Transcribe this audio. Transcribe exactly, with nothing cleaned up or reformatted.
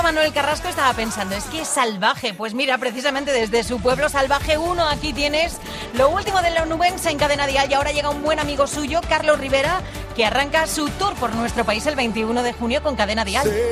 Manuel Carrasco estaba pensando, es que es salvaje. Pues mira, precisamente desde su pueblo salvaje uno, aquí tienes lo último de la Onubense en Cadena Dial. Y ahora llega un buen amigo suyo, Carlos Rivera, que arranca su tour por nuestro país el veintiuno de junio con Cadena Dial.